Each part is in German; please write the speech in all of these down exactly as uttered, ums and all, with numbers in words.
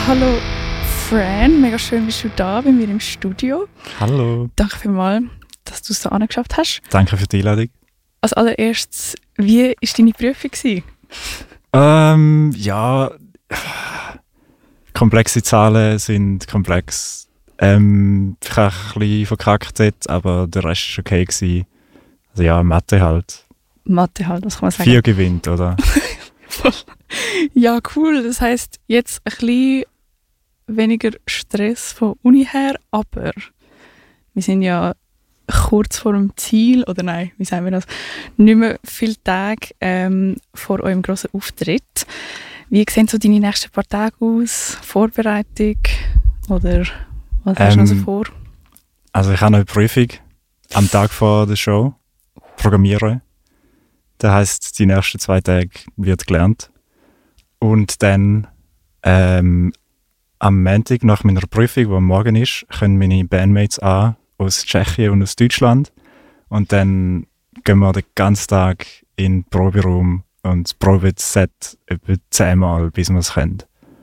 Hallo Fran, mega schön bist du da bei mir im Studio. Hallo. Danke vielmals, dass du es so angeschafft hast. Danke für die Einladung. Als allererstes, wie war deine Prüfung gewesen? Ähm, ja, komplexe Zahlen sind komplex. Ähm, ich habe ein bisschen verkackt dort, aber der Rest war okay gewesen. Also ja, Mathe halt. Mathe halt, was kann man sagen? Vier gewinnt, oder? Ja, cool. Das heisst, jetzt ein bisschen weniger Stress von Uni her, aber wir sind ja kurz vor dem Ziel, oder nein, wie sagen wir das, nicht mehr viele Tage ähm, vor eurem grossen Auftritt. Wie sehen so deine nächsten paar Tage aus? Vorbereitung? Oder was hast du Ähm, noch so vor? Also ich habe noch eine Prüfung am Tag vor der Show. Programmieren. Das heisst, die nächsten zwei Tage wird gelernt. Und dann ähm, am Montag nach meiner Prüfung, die am Morgen ist, können meine Bandmates an aus Tschechien und aus Deutschland. Und dann gehen wir den ganzen Tag in den Proberaum und proben das Set etwa zehnmal, bis wir es können.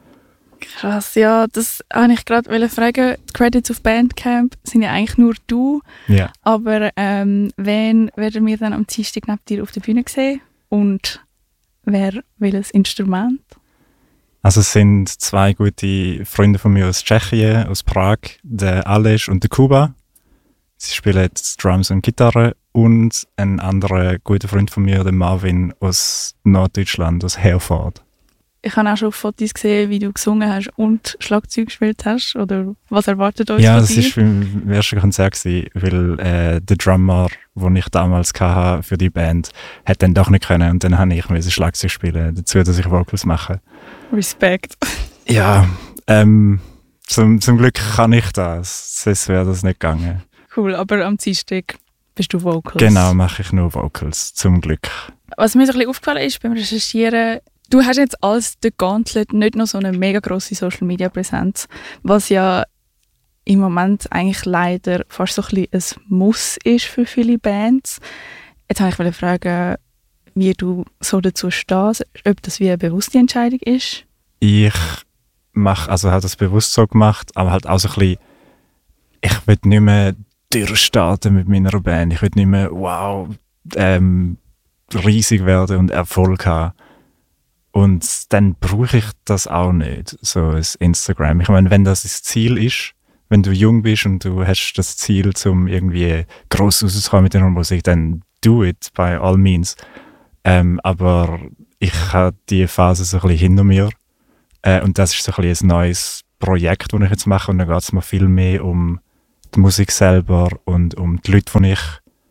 Krass, ja, das wollte ich gerade fragen. Die Credits auf Bandcamp sind ja eigentlich nur du. Ja. Aber ähm, wen werden wir dann am Dienstag neben dir auf der Bühne sehen? Und wer welches Instrument? Also es sind zwei gute Freunde von mir aus Tschechien, aus Prag, der Aleš und der Kuba. Sie spielen jetzt Drums und Gitarre. Und ein anderer guter Freund von mir, der Marvin aus Norddeutschland, aus Herford. Ich habe auch schon Fotos gesehen, wie du gesungen hast und Schlagzeug gespielt hast. Oder was erwartet euch Ja, von das dir? war beim ersten Konzert, gewesen, weil äh, der Drummer, den ich damals hatte für die Band, hat dann doch nicht können. Und dann musste ich müssen Schlagzeug spielen, dazu, dass ich Vocals mache. Respekt. Ja, ähm, zum, zum Glück kann ich das, sonst wäre das nicht gegangen. Cool, aber am Dienstag bist du Vocals. Genau, mache ich nur Vocals, zum Glück. Was mir so ein bisschen aufgefallen ist beim Recherchieren, du hast jetzt als The Gauntlet nicht noch so eine mega grosse Social-Media-Präsenz, was ja im Moment eigentlich leider fast so ein bisschen ein Muss ist für viele Bands. Jetzt wollte ich fragen, wie du so dazu stehst, ob das wie eine bewusste Entscheidung ist. Ich mache, also habe das bewusst so gemacht, aber halt auch so ein bisschen, ich will nicht mehr durchstarten mit meiner Band. Ich will nicht mehr, wow, ähm, riesig werden und Erfolg haben. Und dann brauche ich das auch nicht, so ein Instagram. Ich meine, wenn das das Ziel ist, wenn du jung bist und du hast das Ziel, um irgendwie gross rauszukommen mit deiner Musik, dann do it by all means. Ähm, aber ich habe diese Phase so ein bisschen hinter mir. Äh, und das ist so ein bisschen ein neues Projekt, das ich jetzt mache. Und dann geht es mir viel mehr um die Musik selber und um die Leute, die ich,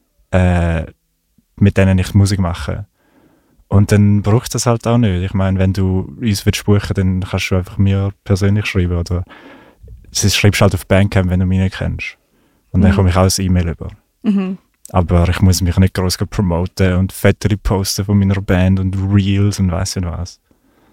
äh, mit denen ich Musik mache. Und dann braucht das halt auch nicht. Ich meine, wenn du uns willst buchen, dann kannst du einfach mir persönlich schreiben. Oder das schreibst halt auf Bandcamp, wenn du mich nicht kennst. Und dann Mhm. komme ich auch ein E-Mail über. Mhm. Aber ich muss mich nicht groß promoten und Fotos posten von meiner Band und Reels und weiss nicht was.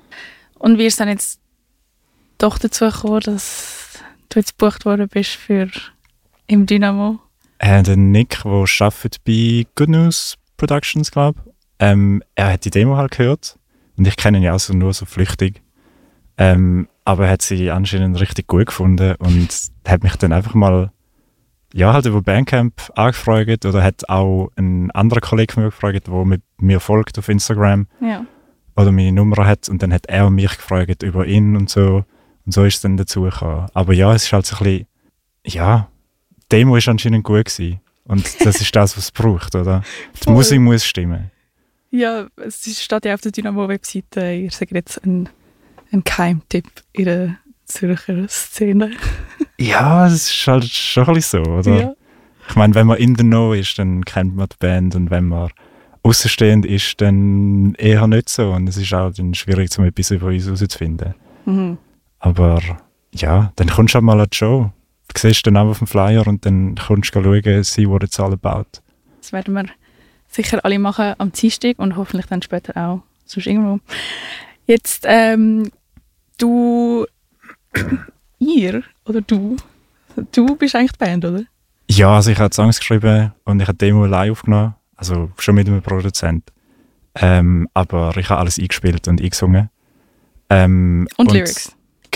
Und wie ist es dann jetzt doch dazu gekommen, dass du jetzt gebucht worden bist für im Dynamo? Äh, der Nick, der arbeitet bei Good News Productions, glaube ich, ähm, er hat die Demo halt gehört. Und ich kenne ihn ja auch so, nur so flüchtig. Ähm, aber er hat sie anscheinend richtig gut gefunden und hat mich dann einfach mal ja, halt über Bandcamp angefragt oder hat auch ein anderer Kollege von mir gefragt, der mit mir folgt auf Instagram Ja. oder meine Nummer hat und dann hat er mich gefragt über ihn und so und so ist es dann dazu gekommen. Aber ja, es ist halt so ein bisschen, ja, die Demo ist anscheinend gut gewesen und das ist das, was es braucht, oder? Die Voll. Musik muss stimmen. Ja, es steht ja auf der Dynamo-Webseite, ihr sagt jetzt ein, ein Geheimtipp in der Zürcher Szene. Ja, es ist halt schon ein bisschen so, oder? Ja. Ich meine, wenn man in the know ist, dann kennt man die Band und wenn man außenstehend ist, dann eher nicht so. Und es ist auch dann schwierig, um etwas über uns herauszufinden. Mhm. Aber ja, dann kommst du auch mal an die Show. Du siehst den Namen auf dem Flyer und dann kommst du schauen, see what it's all about. Das werden wir sicher alle machen am Dienstag und hoffentlich dann später auch sonst irgendwo. Jetzt, ähm, du, ihr oder du, du bist eigentlich die Band, oder? Ja, also ich habe Songs geschrieben und ich habe Demo live aufgenommen, also schon mit einem Produzent. Ähm, aber ich habe alles eingespielt und eingesungen. Ähm, Und, und Lyrics?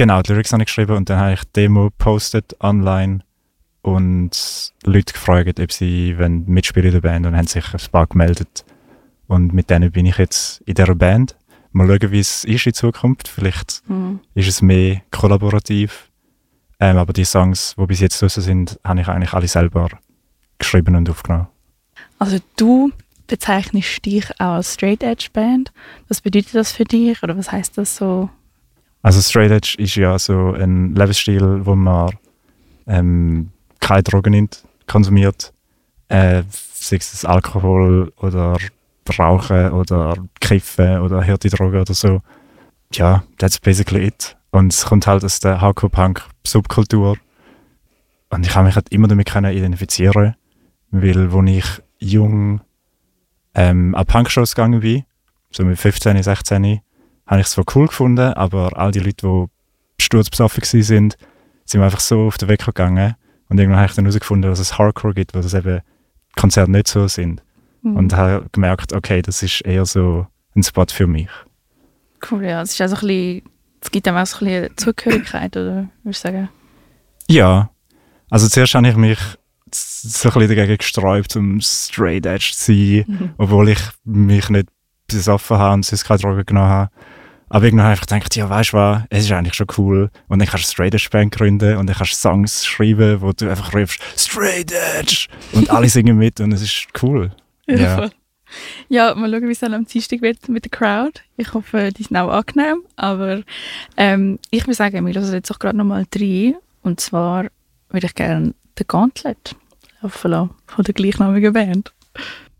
Genau, die Lyrics habe ich geschrieben und dann habe ich die Demo gepostet online und Leute gefragt, ob sie wollen mitspielen in der Band und haben sich ein paar gemeldet. Und mit denen bin ich jetzt in dieser Band. Mal schauen, wie es ist in Zukunft. Vielleicht Mhm. ist es mehr kollaborativ. Ähm, aber die Songs, die bis jetzt draussen sind, habe ich eigentlich alle selber geschrieben und aufgenommen. Also du bezeichnest dich auch als Straight Edge Band. Was bedeutet das für dich oder was heißt das so? Also Straight Edge ist ja so ein Lebensstil, wo man ähm, keine Drogen nimmt, konsumiert. Äh, sei es Alkohol oder Rauchen oder Kiffen oder harte Drogen oder so. Ja, that's basically it. Und es kommt halt aus der Hardcore-Punk-Subkultur. Und ich habe mich halt immer damit können identifizieren, weil als ich jung ähm, an Punkshows gegangen bin, so mit fünfzehn, sechzehn, habe ich es zwar cool gefunden, aber all die Leute, die sturzbesoffen waren, sind, sind mir einfach so auf den Weg gegangen. Und irgendwann habe ich dann herausgefunden, dass es Hardcore gibt, wo das eben Konzerte nicht so sind. Mhm. Und habe gemerkt, okay, das ist eher so ein Spot für mich. Cool, ja. Es ist also ein bisschen, es gibt einem auch so ein bisschen Zugehörigkeit, oder würdest du sagen? Ja, also zuerst habe ich mich so ein bisschen dagegen gesträubt, um Straight Edge zu sein, Mhm. obwohl ich mich nicht besoffen habe und sonst keine Drogen genommen habe. Aber irgendwann habe ich gedacht, ja, weißt du was, es ist eigentlich schon cool. Und dann kannst du Straight Edge Band gründen und dann kannst du Songs schreiben, wo du einfach rufst, Straight Edge! Und alle singen mit und es ist cool. Ja. voll. Ja, mal schauen, wie es dann am Dienstag wird mit der Crowd. Ich hoffe, die sind auch angenehm. Aber ähm, ich würde sagen, wir hören jetzt auch gerade nochmal rein. Und zwar würde ich gerne den Gauntlet laufen lassen von der gleichnamigen Band.